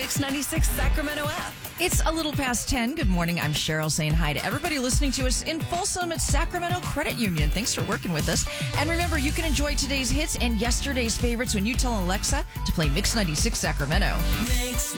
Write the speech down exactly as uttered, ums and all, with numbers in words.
Mix ninety-six Sacramento app. It's a little past ten. Good morning. I'm Cheryl saying hi to everybody listening to us in Folsom at Sacramento Credit Union. Thanks for working with us. And remember, you can enjoy today's hits and yesterday's favorites when you tell Alexa to play Mix ninety-six Sacramento. Mix